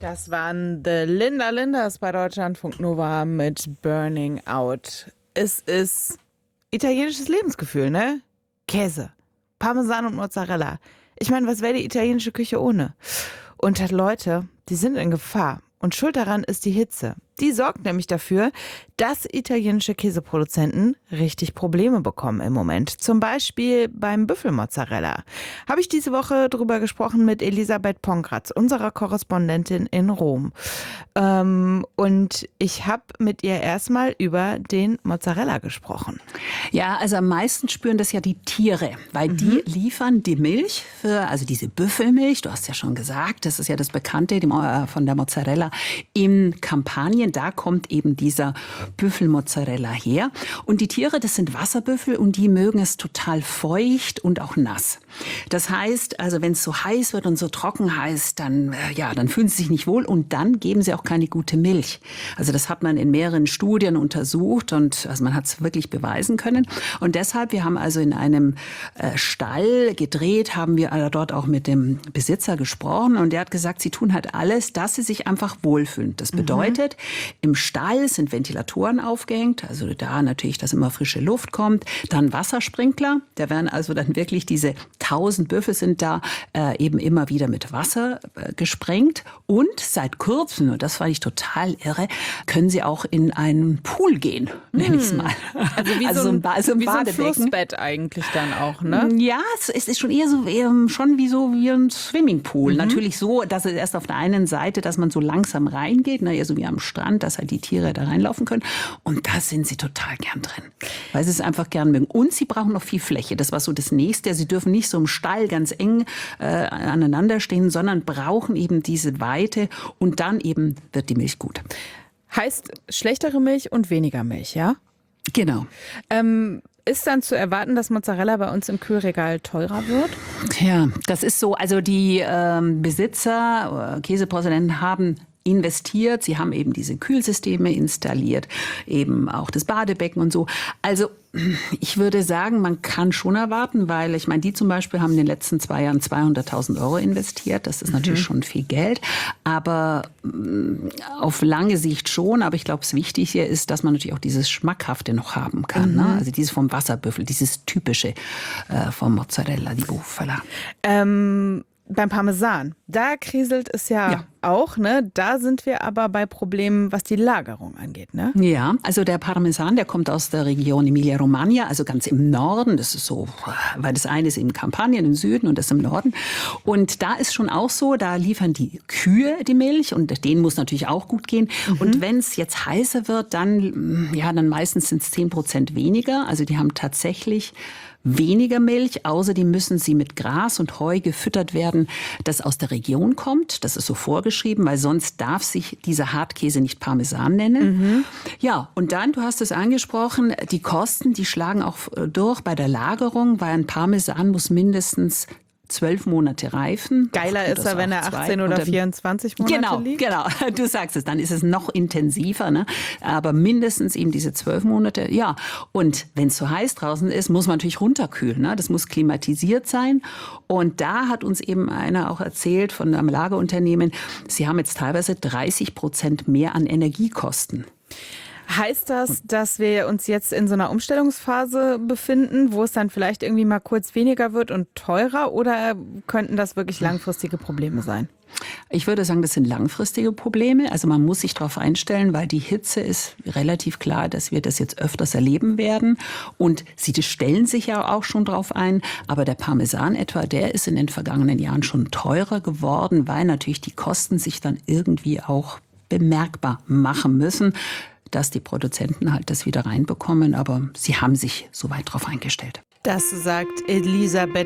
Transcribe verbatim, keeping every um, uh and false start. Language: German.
Das waren The Linda Lindas bei Deutschlandfunk Nova mit Burning Out. Es ist italienisches Lebensgefühl, ne? Käse, Parmesan und Mozzarella. Ich meine, was wäre die italienische Küche ohne? Und Leute, die sind in Gefahr. Und schuld daran ist die Hitze. Die sorgt nämlich dafür, dass italienische Käseproduzenten richtig Probleme bekommen im Moment. Zum Beispiel beim Büffelmozzarella. Habe ich diese Woche drüber gesprochen mit Elisabeth Pongratz, unserer Korrespondentin in Rom. Ähm, und ich habe mit ihr erstmal über den Mozzarella gesprochen. Ja, also am meisten spüren das ja die Tiere, weil mhm. die liefern die Milch, für, also diese Büffelmilch, du hast ja schon gesagt, das ist ja das Bekannte von der Mozzarella in Kampanien. Da kommt eben dieser Büffelmozzarella her. Und die Tiere, das sind Wasserbüffel und die mögen es total feucht und auch nass. Das heißt, also wenn es so heiß wird und so trocken heiß, dann, ja, dann fühlen sie sich nicht wohl und dann geben sie auch keine gute Milch. Also das hat man in mehreren Studien untersucht und also man hat es wirklich beweisen können. Und deshalb, wir haben also in einem äh, Stall gedreht, haben wir also dort auch mit dem Besitzer gesprochen und der hat gesagt, sie tun halt alles, dass sie sich einfach wohlfühlen. Das bedeutet, mhm. im Stall sind Ventilatoren aufgehängt, also da natürlich, dass immer frische Luft kommt. Dann Wassersprinkler, da werden also dann wirklich diese tausend Büffel sind da äh, eben immer wieder mit Wasser äh, gesprengt. Und seit kurzem, und das fand ich total irre, können sie auch in einen Pool gehen, nenne ich es mal. Also wie, also so, ein, ba- so ein wie Badebecken. So ein Flussbett eigentlich dann auch, ne? Ja, es ist schon eher so, eher schon wie so wie ein Swimmingpool. Mhm. Natürlich so, dass es erst auf der einen Seite, dass man so langsam reingeht, ne, eher so wie am Strand, dass halt die Tiere da reinlaufen können. Und da sind sie total gern drin, weil sie es einfach gern mögen. Und sie brauchen noch viel Fläche. Das war so das Nächste. Sie dürfen nicht so im Stall ganz eng äh, aneinander stehen, sondern brauchen eben diese Weite und dann eben wird die Milch gut. Heißt schlechtere Milch und weniger Milch, ja? Genau. Ähm, ist dann zu erwarten, dass Mozzarella bei uns im Kühlregal teurer wird? Ja, das ist so. Also die ähm, Besitzer, äh, Käseproduzenten haben investiert. Sie haben eben diese Kühlsysteme installiert, eben auch das Badebecken und so. Also ich würde sagen, man kann schon erwarten, weil ich meine, die zum Beispiel haben in den letzten zwei Jahren zweihunderttausend Euro investiert. Das ist mhm. natürlich schon viel Geld, aber auf lange Sicht schon. Aber ich glaube, das Wichtige ist, dass man natürlich auch dieses Schmackhafte noch haben kann. Mhm. Ne? Also dieses vom Wasserbüffel, dieses typische äh, vom Mozzarella, die Bufala. Ähm Beim Parmesan, da kriselt es ja, ja auch, ne? Da sind wir aber bei Problemen, was die Lagerung angeht, ne? Ja, also der Parmesan, der kommt aus der Region Emilia-Romagna, also ganz im Norden. Das ist so, weil das eine ist in Kampanien im Süden und das im Norden. Und da ist schon auch so, da liefern die Kühe die Milch und denen muss natürlich auch gut gehen. Mhm. Und wenn es jetzt heißer wird, dann, ja, dann meistens sind es zehn Prozent weniger. Also die haben tatsächlich weniger Milch, außerdem müssen sie mit Gras und Heu gefüttert werden, das aus der Region kommt. Das ist so vorgeschrieben, weil sonst darf sich dieser Hartkäse nicht Parmesan nennen. Mhm. Ja, und dann, du hast es angesprochen, die Kosten, die schlagen auch durch bei der Lagerung, weil ein Parmesan muss mindestens zwölf Monate reifen. Geiler ist er, wenn er achtzehn oder vierundzwanzig Monate genau, liegt. Genau, du sagst es, dann ist es noch intensiver, ne? Aber mindestens eben diese zwölf Monate. Ja, und wenn es so heiß draußen ist, muss man natürlich runterkühlen. Ne? Das muss klimatisiert sein. Und da hat uns eben einer auch erzählt von einem Lagerunternehmen, sie haben jetzt teilweise dreißig Prozent mehr an Energiekosten. Heißt das, dass wir uns jetzt in so einer Umstellungsphase befinden, wo es dann vielleicht irgendwie mal kurz weniger wird und teurer, oder könnten das wirklich langfristige Probleme sein? Ich würde sagen, das sind langfristige Probleme. Also man muss sich darauf einstellen, weil die Hitze ist relativ klar, dass wir das jetzt öfters erleben werden. Und sie stellen sich ja auch schon drauf ein. Aber der Parmesan etwa, der ist in den vergangenen Jahren schon teurer geworden, weil natürlich die Kosten sich dann irgendwie auch bemerkbar machen müssen, dass die Produzenten halt das wieder reinbekommen. Aber sie haben sich soweit drauf eingestellt. Das sagt Elisabeth